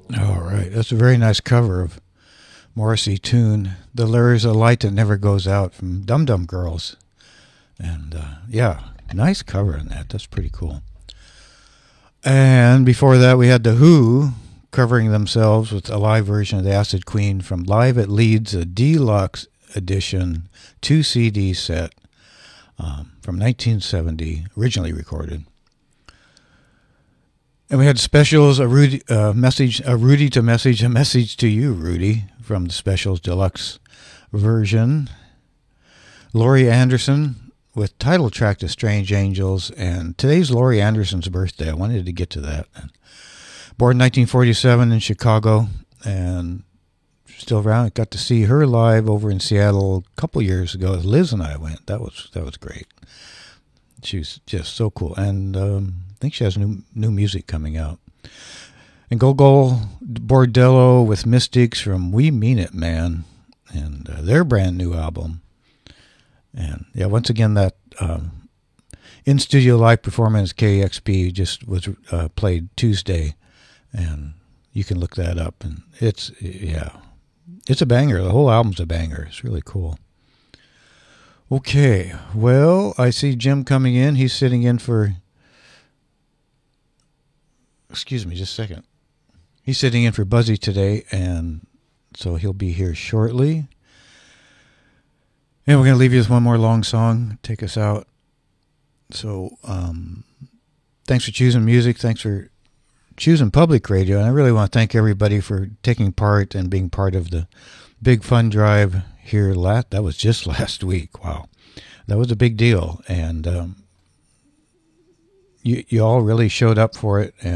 All right, that's a very nice cover of Morrissey tune. There is a light that never goes out from Dum Dum Girls. And yeah, nice cover on that. That's pretty cool. And before that, we had The Who covering themselves with a live version of the Acid Queen from Live at Leeds, a deluxe edition 2 CD set from 1970, originally recorded. And we had specials, a Rudy to message, a message to you, Rudy, from the Specials Deluxe version. Laurie Anderson with title track to Strange Angels, and today's Laurie Anderson's birthday. I wanted to get to that. Born in 1947 in Chicago, and still around. Got to see her live over in Seattle a couple years ago. Liz and I went. That was great. She was just so cool, and I think she has new music coming out. And Gogol Bordello with Mystics from We Mean It Man, and their brand new album. And yeah, once again, that in studio live performance KXP just was played Tuesday, and you can look that up. And it's a banger. The whole album's a banger. It's really cool. Okay, well, I see Jim coming in. He's sitting in for. Excuse me, just a second. He's sitting in for Buzzy today, and so he'll be here shortly. And we're going to leave you with one more long song, take us out. So, thanks for choosing music. Thanks for choosing public radio. And I really want to thank everybody for taking part and being part of the big fund drive here. That was just last week. Wow. That was a big deal. And you all really showed up for it. And